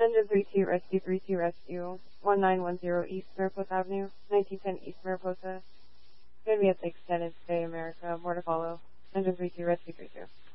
Engine 32 Rescue 32 Rescue, 1910 East Mariposa Avenue, 1910 East Mariposa. It's going to be at the extended stay America. More to follow. Engine 32 Rescue 32.